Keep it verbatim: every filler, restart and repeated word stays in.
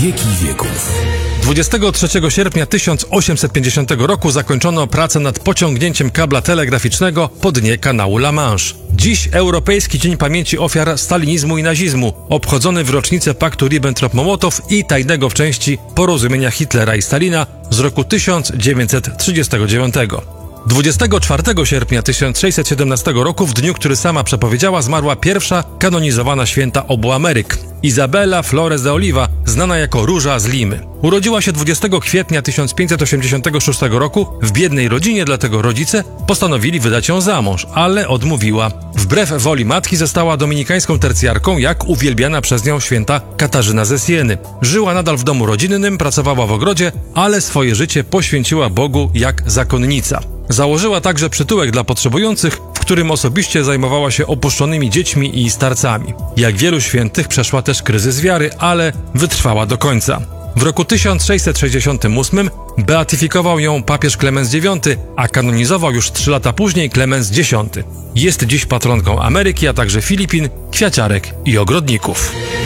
wieki wieków. dwudziestego trzeciego sierpnia tysiąc osiemset pięćdziesiątego roku zakończono pracę nad pociągnięciem kabla telegraficznego po dnie kanału La Manche. Dziś Europejski Dzień Pamięci Ofiar Stalinizmu i Nazizmu, obchodzony w rocznicę paktu Ribbentrop-Mołotow i tajnego w części porozumienia Hitlera i Stalina z roku tysiąc dziewięćset trzydziestego dziewiątego. dwudziestego czwartego sierpnia tysiąc sześćset siedemnastego roku, w dniu, który sama przepowiedziała, zmarła pierwsza kanonizowana święta obu Ameryk, Izabela Flores de Oliva, znana jako Róża z Limy. Urodziła się dwudziestego kwietnia tysiąc pięćset osiemdziesiątego szóstego roku w biednej rodzinie, dlatego rodzice postanowili wydać ją za mąż, ale odmówiła. Wbrew woli matki została dominikańską tercjarką, jak uwielbiana przez nią święta Katarzyna ze Sieny. Żyła nadal w domu rodzinnym, pracowała w ogrodzie, ale swoje życie poświęciła Bogu jak zakonnica. Założyła także przytułek dla potrzebujących, w którym osobiście zajmowała się opuszczonymi dziećmi i starcami. Jak wielu świętych przeszła też kryzys wiary, ale wytrwała do końca. W roku tysiąc sześćset sześćdziesiątym ósmym beatyfikował ją papież Klemens dziewiąty, a kanonizował już trzy lata później Klemens dziesiąty. Jest dziś patronką Ameryki, a także Filipin, kwiaciarek i ogrodników.